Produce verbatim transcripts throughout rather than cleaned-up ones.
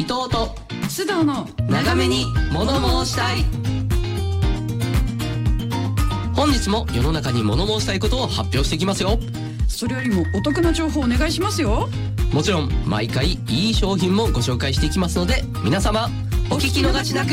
藤と須藤の長めに物申したい。本日も世の中に物申したいことを発表していきますよ。 それよりもお得な情報お願いしますよ。 もちろん毎回いい商品もご紹介していきますので、皆様お聞き逃しなく。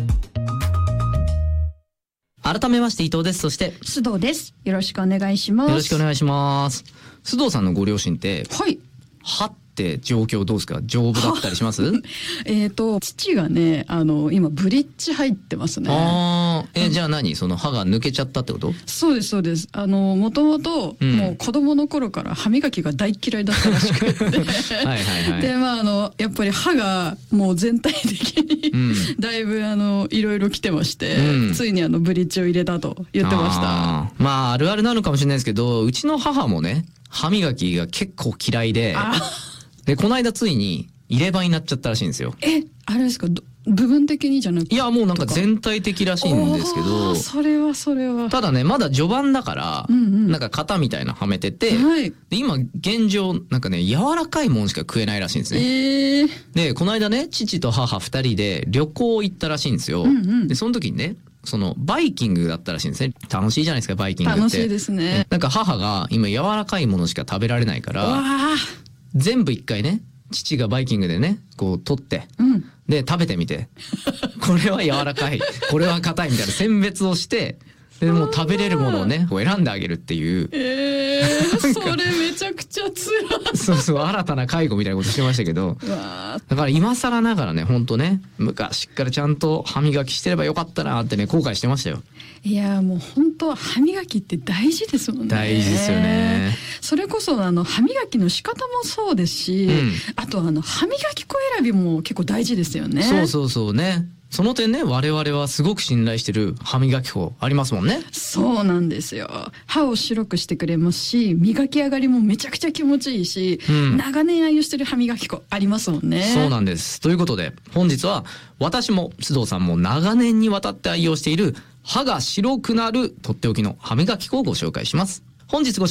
改めまして伊藤です。そして須藤です。よろしくお願いします。 よろしくお願いします。須藤さんのご両親ってはい歯って状況どうですか？丈夫だったりします？ えっと父がね、あの今ブリッジ入ってますね。 ああ、え、じゃあ何？その歯が抜けちゃったってこと？ そうですそうです。あのもともともう子供の頃から歯磨きが大嫌いだったらしくて、はいはいはい。でまああのやっぱり歯がもう全体的に、うん、だいぶあのいろいろ来てまして、うん、ついにあのブリッジを入れたと言ってました。 あまああるあるなのかもしれないですけど、うちの母もね歯磨きが結構嫌いで。でこの間ついに入れ歯になっちゃったらしいんですよ。 え、あれですか、部分的にじゃなくて？ いやもうなんか全体的らしいんですけど、 それはそれはただねまだ序盤だから、うんうん、なんか型みたいなのはめてて、はい、で今現状なんかね柔らかいもんしか食えないらしいんですね。えー、でこの間ね父と母ふたりで旅行行ったらしいんですよ。うんうん、でその時にねそのバイキングだったらしいんですね。楽しいじゃないですかバイキングって。 楽しいですね。 なんか母が今柔らかいものしか食べられないから、全部一回ね父がバイキングでねこう取って、うん、で食べてみてこれは柔らかいこれは硬いみたいな選別をして、でもう食べれるものをねこう選んであげるっていう。えー、それめちゃくちゃつらい。 そうそう新たな介護みたいなことしてましたけど、だから今更ながらね本当ね昔からちゃんと歯磨きしてればよかったなってね後悔してましたよ。 いやもう本当歯磨きって大事ですもんね。 大事ですよね。 それこそあの歯磨きの仕方もそうですし、うん、あとあの歯磨き粉選びも結構大事ですよね。 そうそうそうね。その点ね我々はすごく信頼してる歯磨き粉ありますもんね。 そうなんですよ。歯を白くしてくれますし、磨き上がりもめちゃくちゃ気持ちいいし、うん、長年愛用してる歯磨き粉ありますもんね。 そうなんです。ということで本日は私も須藤さんも長年にわたって愛用している歯が白くなるとっておきの歯磨き粉をご紹介します。本日ご